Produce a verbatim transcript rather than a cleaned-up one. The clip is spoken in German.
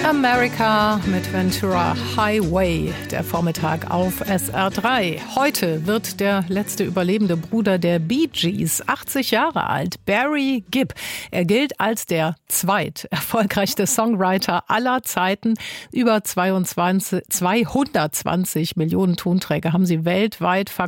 America mit Ventura Highway, der Vormittag auf S R drei. Heute wird der letzte überlebende Bruder der Bee Gees achtzig Jahre alt, Barry Gibb. Er gilt als der zweit erfolgreichste Songwriter aller Zeiten. Über zweihundertzwanzig Millionen Tonträger haben sie weltweit verkauft.